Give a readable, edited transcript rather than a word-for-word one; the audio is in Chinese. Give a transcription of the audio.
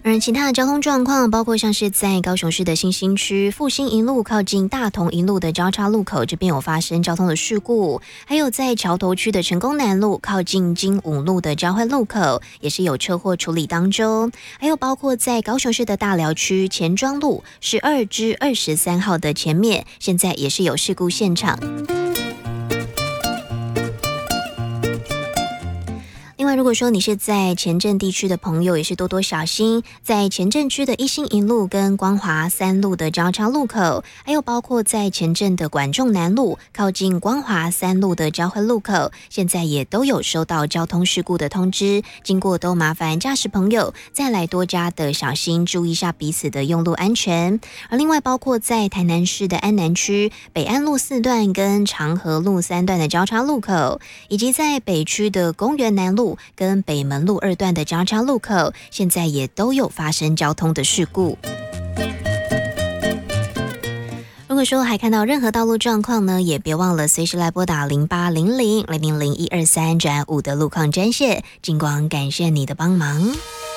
而其他的交通状况，包括像是在高雄市的新兴区复兴一路靠近大同一路的交叉路口，这边有发生交通的事故；还有在桥头区的成功南路靠近金武路的交汇路口，也是有车祸处理当中；还有包括在高雄市的大寮区前庄路12至23号的前面，现在也是有事故现场。另外，如果说你是在前镇地区的朋友，也是多多小心，在前镇区的一心一路跟光华3路的交叉路口，还有包括在前镇的管仲南路靠近光华3路的交汇路口，现在也都有收到交通事故的通知，经过都麻烦驾驶朋友再来多加的小心，注意一下彼此的用路安全。而另外，包括在台南市的安南区北安路4段跟长和路3段的交叉路口，以及在北区的公园南路跟北门路2段的交叉路口，现在也都有发生交通的事故。如果说还看到任何道路状况呢，也别忘了随时来拨打0800-000-123-5的路况专线。金光感谢你的帮忙。